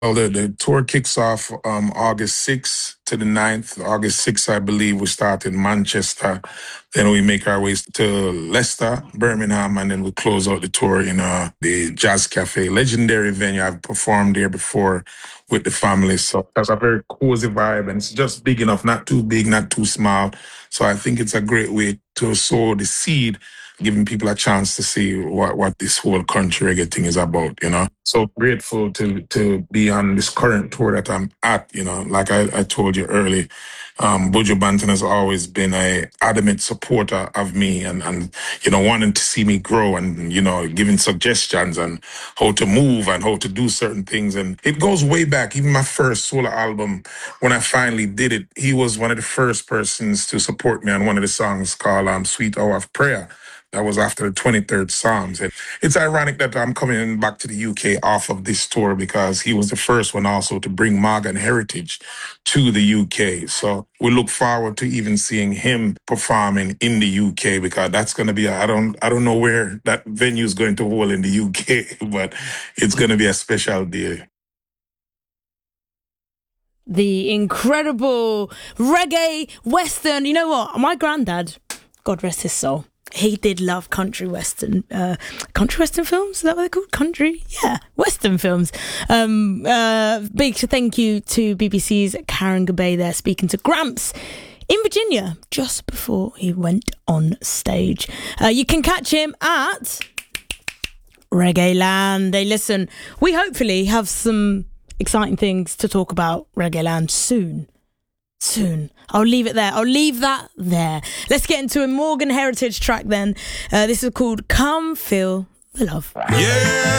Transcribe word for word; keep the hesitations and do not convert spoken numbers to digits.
Well, the, the tour kicks off um, August sixth to the ninth. August sixth, I believe, we start in Manchester. Then we make our way to Leicester, Birmingham, and then we close out the tour in uh, the Jazz Cafe, legendary venue. I've performed there before with the family. So that's a very cozy vibe, and it's just big enough, not too big, not too small. So I think it's a great way to sow the seed, giving people a chance to see what, what this whole country reggae thing is about, you know. So grateful to to be on this current tour that I'm at, you know. Like I, I told you early, um, Buju Banton has always been a adamant supporter of me and, and, you know, wanting to see me grow and, you know, giving suggestions on how to move and how to do certain things. And it goes way back, even my first solo album, when I finally did it, he was one of the first persons to support me on one of the songs called um, Sweet Hour of Prayer. That was after the twenty-third Psalms. And it's ironic that I'm coming back to the U K off of this tour because he was the first one also to bring Morgan heritage to the U K. So we look forward to even seeing him performing in the U K because that's going to be, I don't, I don't know where that venue is going to hold in the U K, but it's going to be a special day. The incredible reggae western. You know what? My granddad, God rest his soul, he did love country western, uh, country western films. Is that what they're called? Country, yeah, western films. Um, uh, big thank you to B B C's Karen Gabay there speaking to Gramps in Virginia just before he went on stage. Uh, you can catch him at Reggae Land. Hey, listen, we hopefully have some exciting things to talk about Reggae Land soon. Soon. I'll leave it there. I'll leave that there. Let's get into a Morgan Heritage track then. Uh, this is called Come Feel the Love. Yeah.